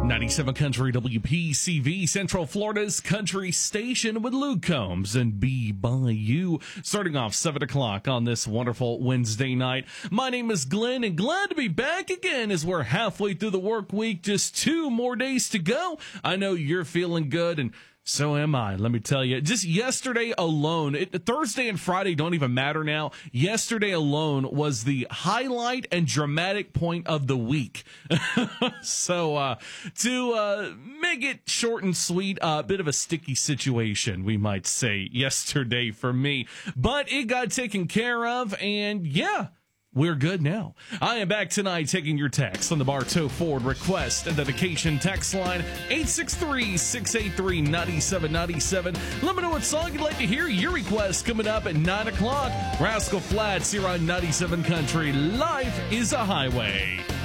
97 Country WPCV, Central Florida's country station with Luke Combs and Be By You. Starting off 7 o'clock on this wonderful Wednesday night. My name is Glenn, and glad to be back again as we're halfway through the work week. Just 2 more days to go. I know you're feeling good, and so am I. Let me tell you, just yesterday alone, Thursday and Friday don't even matter now. Yesterday alone was the highlight and dramatic point of the week. So to make it short and sweet, a bit of a sticky situation, we might say, yesterday for me. But it got taken care of, and yeah, we're good now. I am back tonight taking your text on the Bartow Ford request and dedication text line 863-683-9797. Let me know what song you'd like to hear. Your request coming up at 9 o'clock. Rascal Flatts here on 97 Country. Life is a highway.